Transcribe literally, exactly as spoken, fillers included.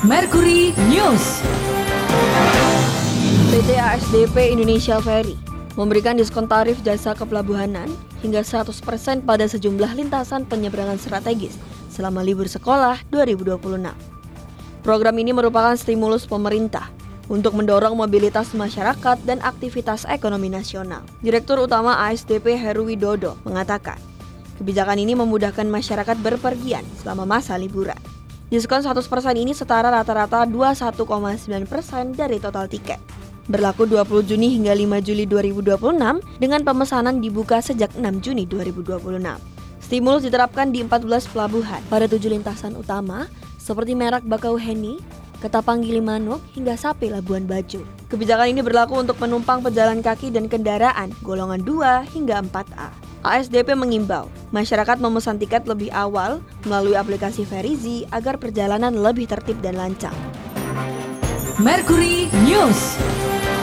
Mercury News. P T A S D P Indonesia Ferry memberikan diskon tarif jasa kepelabuhanan hingga seratus persen pada sejumlah lintasan penyeberangan strategis selama libur sekolah dua ribu dua puluh enam. Program ini merupakan stimulus pemerintah untuk mendorong mobilitas masyarakat dan aktivitas ekonomi nasional. Direktur Utama A S D P Heru Widodo mengatakan, kebijakan ini memudahkan masyarakat berpergian selama masa liburan. Diskon seratus persen ini setara rata-rata dua puluh satu koma sembilan persen dari total tiket. Berlaku dua puluh Juni hingga lima Juli dua ribu dua puluh enam dengan pemesanan dibuka sejak enam Juni dua ribu dua puluh enam. Stimulus diterapkan di empat belas pelabuhan pada tujuh lintasan utama seperti Merak Bakauheni, Ketapang Gilimanuk hingga Sape Labuan Bajo. Kebijakan ini berlaku untuk penumpang pejalan kaki dan kendaraan golongan dua hingga empat A. A S D P mengimbau masyarakat memesan tiket lebih awal melalui aplikasi Ferizi agar perjalanan lebih tertib dan lancar. Mercury News.